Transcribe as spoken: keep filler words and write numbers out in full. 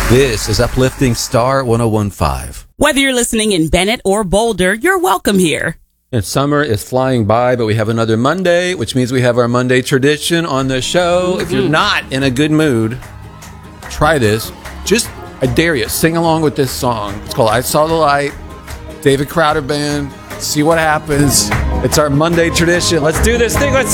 This is Uplifting Star one oh one point five. Whether you're listening in Bennett or Boulder, you're welcome here. And summer is flying by, but we have another Monday, which means we have our Monday tradition on the show. Mm-hmm. If you're not in a good mood, try this. Just, I dare you, sing along with this song. It's called I Saw the Light, David Crowder Band. See what happens. It's our Monday tradition. Let's do this thing. Let's